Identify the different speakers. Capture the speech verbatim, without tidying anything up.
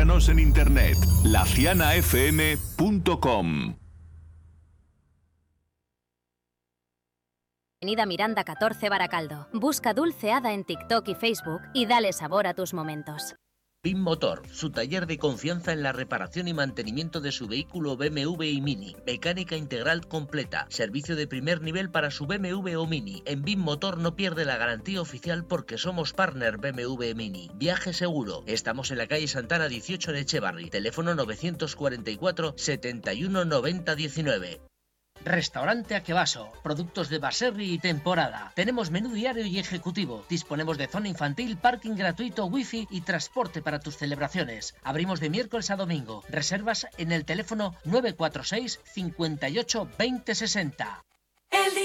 Speaker 1: Búscanos en internet, la ciana f m punto com.
Speaker 2: Avenida Miranda catorce, Baracaldo. Busca Dulce Hada en TikTok y Facebook y dale sabor a tus momentos.
Speaker 3: B I M Motor, su taller de confianza en la reparación y mantenimiento de su vehículo B M W y Mini. Mecánica integral completa. Servicio de primer nivel para su B M W o Mini. En B I M Motor no pierde la garantía oficial porque somos partner B M W Mini. Viaje seguro. Estamos en la calle Santana dieciocho en Echevarri. Teléfono novecientos cuarenta y cuatro, setenta y uno, noventa, diecinueve.
Speaker 4: Restaurante Akebaso, productos de Baserri y temporada. Tenemos menú diario y ejecutivo. Disponemos de zona infantil, parking gratuito, wifi y transporte para tus celebraciones. Abrimos de miércoles a domingo. Reservas en el teléfono nueve cuatro seis, cincuenta y ocho, veinte, sesenta.